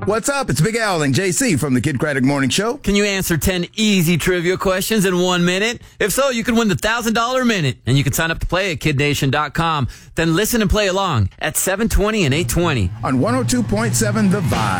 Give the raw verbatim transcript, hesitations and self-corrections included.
What's up? It's Big Al and J C from the Kid Craddock Morning Show. Can you answer ten easy trivia questions in one minute? If so, you can win the one thousand dollars minute, and you can sign up to play at kid nation dot com. Then listen and play along at seven twenty and eight twenty. On one oh two point seven The Vibe.